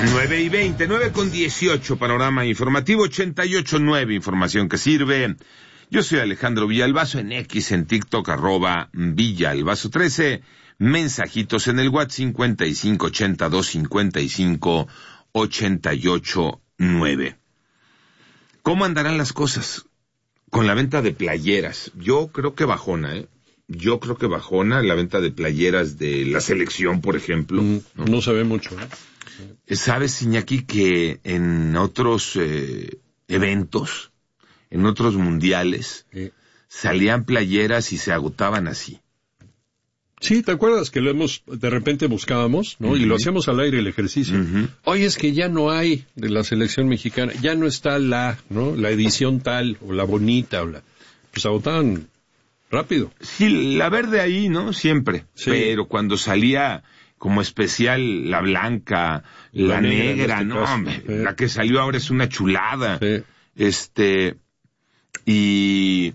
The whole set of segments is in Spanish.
9:20, 9:18, panorama informativo, 88.9, información que sirve. Yo soy Alejandro Villalbazo, en X, en TikTok, @Villalbazo13, mensajitos en el WhatsApp 5582558889. ¿Cómo andarán las cosas con la venta de playeras? Yo creo que bajona, la venta de playeras de la selección, por ejemplo. No se ve mucho, ¿Sabes, Iñaki, que en otros eventos, en otros mundiales, salían playeras y se agotaban así? Sí, ¿te acuerdas que de repente buscábamos, ¿no? Uh-huh. Y lo hacíamos al aire el ejercicio. Uh-huh. Oye, es que ya no hay de la selección mexicana, ya no está la edición tal, o la bonita, pues agotaban rápido. Sí, la verde ahí, ¿no? Siempre. Sí. Pero cuando salía como especial la blanca, la negra, ¿no? Hombre, sí. La que salió ahora es una chulada. Sí. Y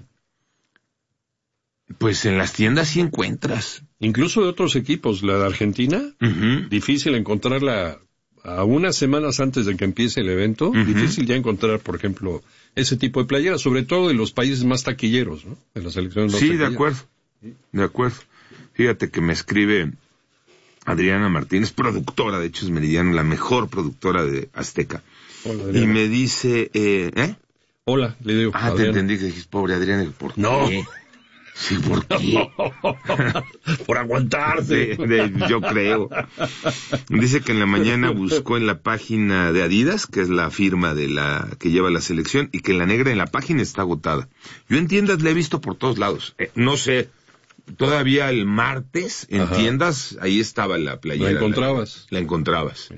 pues en las tiendas sí encuentras. Incluso de otros equipos, la de Argentina, uh-huh. Difícil encontrarla a unas semanas antes de que empiece el evento, uh-huh. Difícil ya encontrar, por ejemplo, ese tipo de playeras, sobre todo en los países más taquilleros, ¿no? En las selecciones más taquilleras. De acuerdo. Fíjate que me escribe Adriana Martínez, productora, de hecho es Meridiano, la mejor productora de Azteca. Hola, Adriana. Y me dice, Hola, le digo. Adriana. Te entendí que dijiste, pobre Adriana, ¿por qué? No. Sí, ¿por qué? Por aguantarse. Yo creo. Dice que en la mañana buscó en la página de Adidas, que es la firma de la que lleva la selección, y que la negra en la página está agotada. Yo en tiendas la he visto por todos lados. No sé, todavía el martes en tiendas, ahí estaba la playera. ¿La encontrabas? La encontrabas.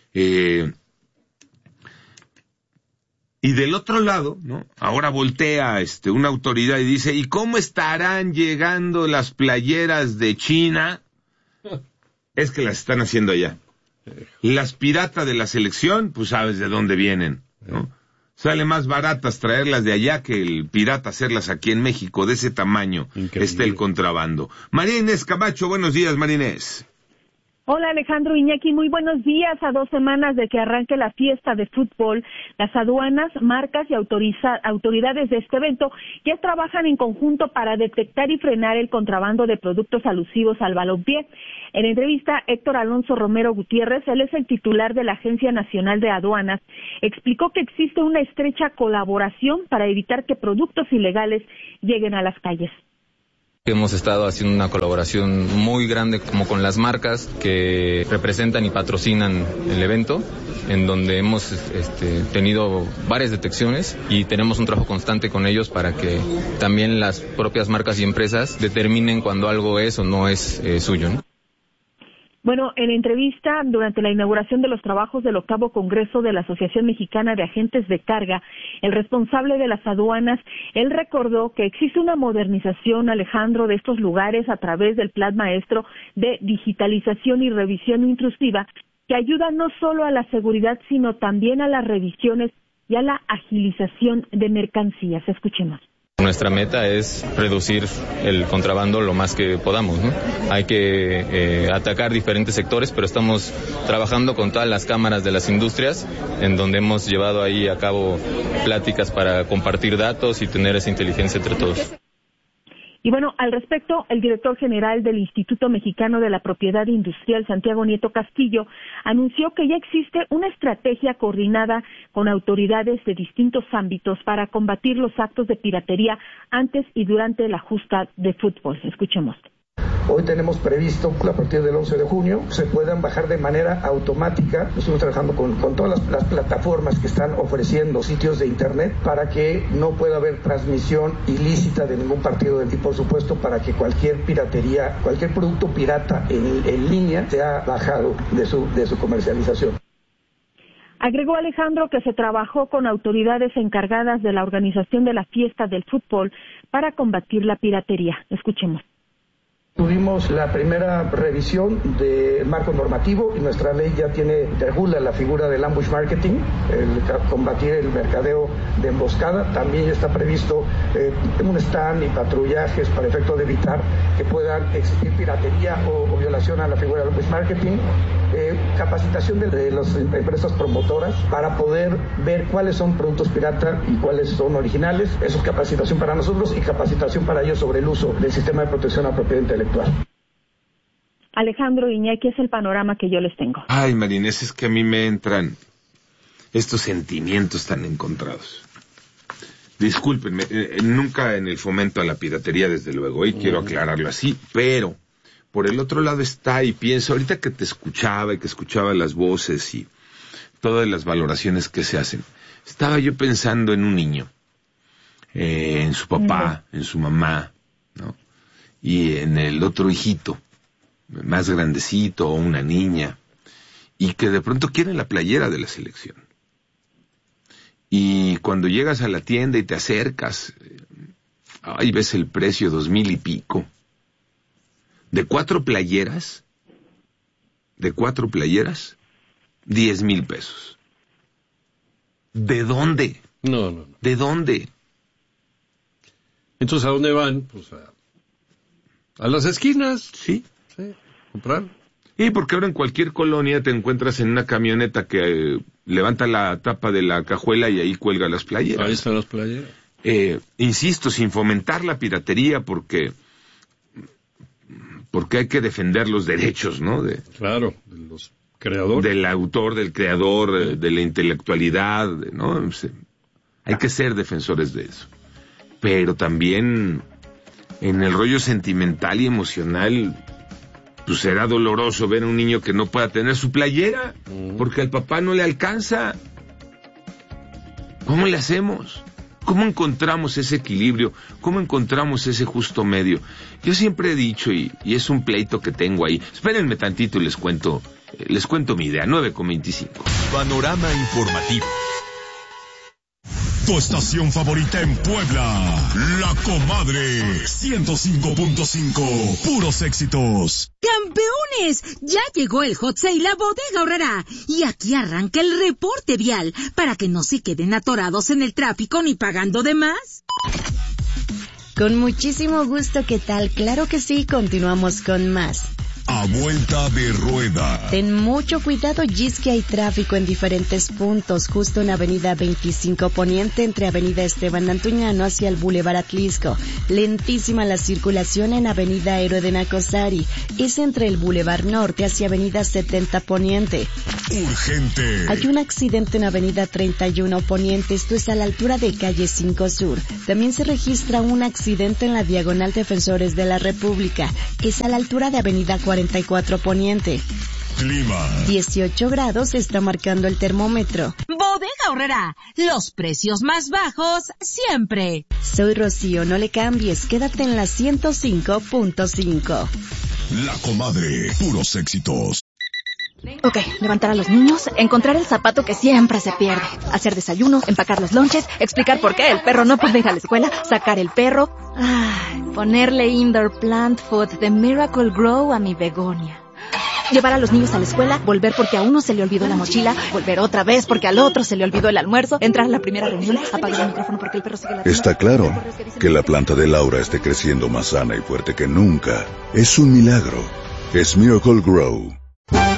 Y del otro lado, ¿no? Ahora voltea una autoridad y dice, ¿y cómo estarán llegando las playeras de China? Es que las están haciendo allá. Las piratas de la selección, pues sabes de dónde vienen, ¿no? Sale más baratas traerlas de allá que el pirata hacerlas aquí en México. De ese tamaño está el contrabando. María Inés Camacho, buenos días, María Inés. Hola Alejandro, Iñaki, muy buenos días. A 2 semanas de que arranque la fiesta de fútbol, las aduanas, marcas y autoridades de este evento ya trabajan en conjunto para detectar y frenar el contrabando de productos alusivos al balompié. En entrevista, Héctor Alonso Romero Gutiérrez, él es el titular de la Agencia Nacional de Aduanas, explicó que existe una estrecha colaboración para evitar que productos ilegales lleguen a las calles. Hemos estado haciendo una colaboración muy grande como con las marcas que representan y patrocinan el evento, en donde hemos tenido varias detecciones y tenemos un trabajo constante con ellos para que también las propias marcas y empresas determinen cuando algo es o no es suyo, ¿no? Bueno, en entrevista durante la inauguración de los trabajos del 8º Congreso de la Asociación Mexicana de Agentes de Carga, el responsable de las aduanas, él recordó que existe una modernización, Alejandro, de estos lugares a través del Plan Maestro de digitalización y revisión intrusiva, que ayuda no solo a la seguridad, sino también a las revisiones y a la agilización de mercancías. Escuchemos. Nuestra meta es reducir el contrabando lo más que podamos, ¿no? Hay que atacar diferentes sectores, pero estamos trabajando con todas las cámaras de las industrias, en donde hemos llevado ahí a cabo pláticas para compartir datos y tener esa inteligencia entre todos. Y bueno, al respecto, el director general del Instituto Mexicano de la Propiedad Industrial, Santiago Nieto Castillo, anunció que ya existe una estrategia coordinada con autoridades de distintos ámbitos para combatir los actos de piratería antes y durante la justa de fútbol. Escuchemos. Hoy tenemos previsto que a partir del 11 de junio se puedan bajar de manera automática. Estamos trabajando con todas las plataformas que están ofreciendo sitios de internet para que no pueda haber transmisión ilícita de ningún partido y por supuesto para que cualquier piratería, cualquier producto pirata en línea sea bajado de su comercialización. Agregó Alejandro que se trabajó con autoridades encargadas de la organización de la fiesta del fútbol para combatir la piratería. Escuchemos. Tuvimos la primera revisión del marco normativo y nuestra ley ya regula la figura del ambush marketing, combatir el mercadeo de emboscada. También ya está previsto un stand y patrullajes para efecto de evitar que puedan existir piratería o violación a la figura del ambush marketing. capacitación de las empresas promotoras para poder ver cuáles son productos pirata y cuáles son originales. Eso es capacitación para nosotros y capacitación para ellos sobre el uso del sistema de protección a la propiedad intelectual. Alejandro, Iñaki, es el panorama que yo les tengo. Ay, Marinés, es que a mí me entran estos sentimientos tan encontrados. Discúlpenme, nunca en el fomento a la piratería, desde luego, y quiero aclararlo así, pero por el otro lado está, y pienso, ahorita que te escuchaba y que escuchaba las voces y todas las valoraciones que se hacen, estaba yo pensando en un niño, en su papá, en su mamá, ¿no? Y en el otro hijito, más grandecito, o una niña, y que de pronto quieren la playera de la selección. Y cuando llegas a la tienda y te acercas, ahí ves el precio, 2,000 y pico. De 4 playeras, 10,000 pesos. ¿De dónde? No. ¿De dónde? Entonces, ¿a dónde van? Pues a las esquinas. Sí. Comprar. Y porque ahora en cualquier colonia te encuentras en una camioneta que levanta la tapa de la cajuela y ahí cuelga las playeras. Ahí están las playeras. Insisto, sin fomentar la piratería, porque hay que defender los derechos, ¿no? Claro, de los creadores. Del autor, del creador, de la intelectualidad, ¿no? Hay que ser defensores de eso. Pero también en el rollo sentimental y emocional, pues será doloroso ver a un niño que no pueda tener su playera, porque al papá no le alcanza. ¿Cómo le hacemos? ¿Cómo encontramos ese equilibrio? ¿Cómo encontramos ese justo medio? Yo siempre he dicho, y es un pleito que tengo ahí, espérenme tantito y les cuento mi idea, 9:25. Panorama informativo. Tu estación favorita en Puebla, La Comadre, 105.5, puros éxitos. ¡Campeones! Ya llegó el Hot Sale a Bodega Aurrerá. Y aquí arranca el reporte vial, para que no se queden atorados en el tráfico ni pagando de más. Con muchísimo gusto, ¿qué tal? Claro que sí, continuamos con más. A vuelta de rueda. Ten mucho cuidado, y es que hay tráfico en diferentes puntos, justo en Avenida 25 Poniente, entre Avenida Esteban Antuñano hacia el Boulevard Atlisco. Lentísima la circulación en Avenida Héroe de Nacosari. Es entre el Boulevard Norte hacia Avenida 70 Poniente. Urgente. Hay un accidente en Avenida 31 Poniente, esto es a la altura de Calle 5 Sur. También se registra un accidente en la Diagonal Defensores de la República, es a la altura de Avenida 44 Poniente. Clima. 18 grados está marcando el termómetro. Bodega Aurrerá, los precios más bajos siempre. Soy Rocío, no le cambies, quédate en la 105.5. La Comadre, puros éxitos. Ok, levantar a los niños, encontrar el zapato que siempre se pierde, hacer desayunos, empacar los lonches, explicar por qué el perro no puede ir a la escuela, sacar el perro, ponerle indoor plant food de Miracle Grow a mi begonia. Llevar a los niños a la escuela, volver porque a uno se le olvidó la mochila, volver otra vez porque al otro se le olvidó el almuerzo, entrar a la primera reunión, apagar el micrófono porque el perro sigue ladrando. Está claro que la planta de Laura esté creciendo más sana y fuerte que nunca. Es un milagro. Es Miracle Grow.